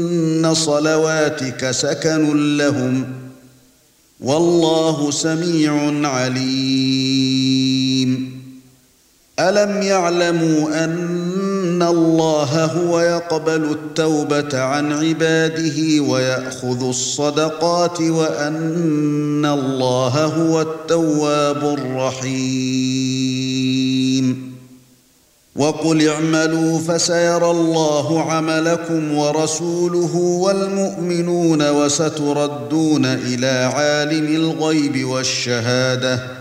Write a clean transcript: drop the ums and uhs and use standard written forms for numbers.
صلواتك سكن لهم والله سميع عليم ألم يعلموا أن الله هو يقبل التوبة عن عباده ويأخذ الصدقات وأن الله هو التواب الرحيم وقل اعملوا فسيرى الله عملكم ورسوله والمؤمنون وستردون إلى عالم الغيب والشهادة